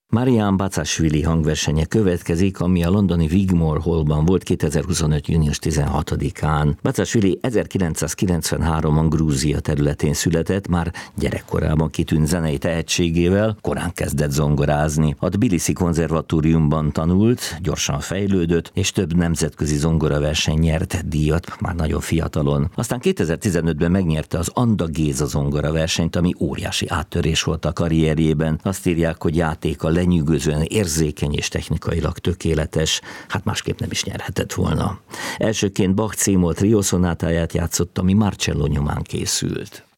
Marián Bacásvili hangversenye következik, ami a londoni Wigmore Hallban volt 2025. június 16-án. Bacásvili 1993-ban Grúzia területén született, már gyerekkorában kitűnt zenei tehetségével, korán kezdett zongorázni. A Tbilisi konzervatóriumban tanult, gyorsan fejlődött, és több nemzetközi zongoraverseny nyert díjat már nagyon fiatalon. Aztán 2015-ben megnyerte az Anda Géza zongoraversenyt, ami óriási áttörés volt a karrierjében. Azt írják, hogy játéka lenyűgözően érzékeny és technikailag tökéletes, hát másképp nem is nyerhetett volna. Elsőként Bach C-moll trió szonátáját játszott, ami Marcello nyomán készült.